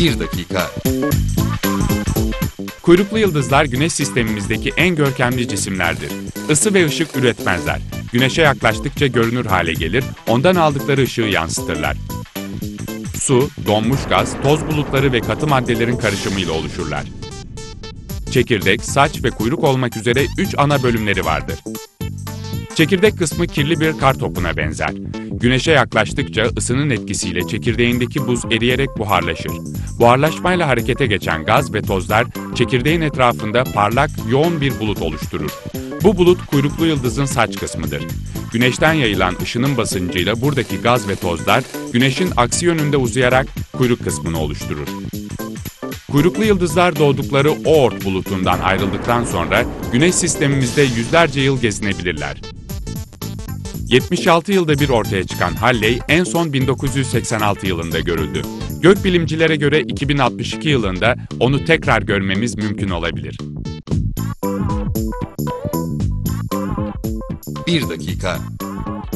1 dakika. Kuyruklu yıldızlar Güneş sistemimizdeki en görkemli cisimlerdir. Isı ve ışık üretmezler. Güneşe yaklaştıkça görünür hale gelir, ondan aldıkları ışığı yansıtırlar. Su, donmuş gaz, toz bulutları ve katı maddelerin karışımıyla oluşurlar. Çekirdek, saç ve kuyruk olmak üzere 3 ana bölümleri vardır. Çekirdek kısmı kirli bir kar topuna benzer. Güneşe yaklaştıkça ısının etkisiyle çekirdeğindeki buz eriyerek buharlaşır. Buharlaşmayla harekete geçen gaz ve tozlar çekirdeğin etrafında parlak, yoğun bir bulut oluşturur. Bu bulut kuyruklu yıldızın saç kısmıdır. Güneşten yayılan ışının basıncıyla buradaki gaz ve tozlar Güneşin aksi yönünde uzayarak kuyruk kısmını oluşturur. Kuyruklu yıldızlar doğdukları Oort bulutundan ayrıldıktan sonra Güneş sistemimizde yüzlerce yıl gezinebilirler. 76 yılda bir ortaya çıkan Halley en son 1986 yılında görüldü. Gökbilimcilere göre 2062 yılında onu tekrar görmemiz mümkün olabilir. 1 dakika.